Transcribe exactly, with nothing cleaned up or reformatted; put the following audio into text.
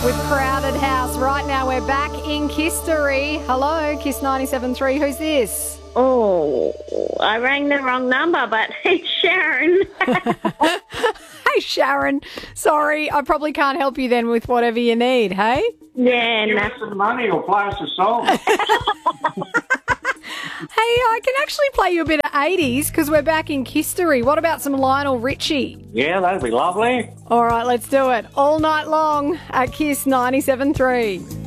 with Crowded House. Right now we're back in Kistery. Hello, Kiss ninety-seven point three. Who's this? Oh, I rang the wrong number, but it's Sharon. Hey, Sharon. Sorry, I probably can't help you then with whatever you need, hey? Yeah, Give no. us some money or play us a song. Hey, I can actually play you a bit of eighties because we're back in Kistery. What about some Lionel Richie? Yeah, that'd be lovely. All right, let's do it. All night long at Kiss ninety-seven point three.